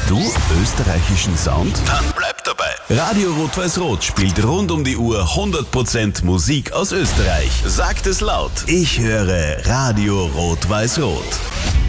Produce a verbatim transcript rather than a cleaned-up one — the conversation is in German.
Du österreichischen Sound? Dann bleib dabei. Radio Rot-Weiß-Rot spielt rund um die Uhr hundert Prozent Musik aus Österreich. Sagt es laut. Ich höre Radio Rot-Weiß-Rot.